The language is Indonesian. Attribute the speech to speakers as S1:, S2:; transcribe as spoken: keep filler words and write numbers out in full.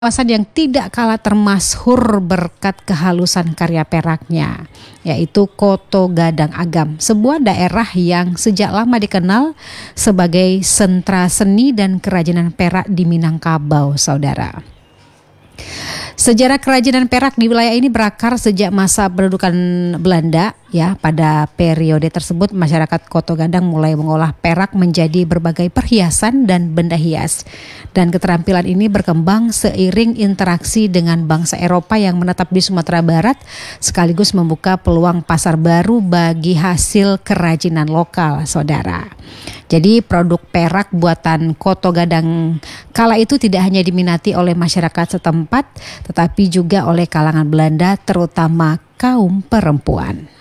S1: Kawasan yang tidak kalah termasyhur berkat kehalusan karya peraknya, yaitu Koto Gadang Agam, sebuah daerah yang sejak lama dikenal sebagai sentra seni dan kerajinan perak di Minangkabau, saudara. Sejarah kerajinan perak di wilayah ini berakar sejak masa pendudukan Belanda. Ya, pada periode tersebut masyarakat Koto Gadang mulai mengolah perak menjadi berbagai perhiasan dan benda hias. Dan keterampilan ini berkembang seiring interaksi dengan bangsa Eropa yang menetap di Sumatera Barat, sekaligus membuka peluang pasar baru bagi hasil kerajinan lokal, saudara. Jadi produk perak buatan Koto Gadang kala itu tidak hanya diminati oleh masyarakat setempat, tetapi juga oleh kalangan Belanda, terutama kaum perempuan.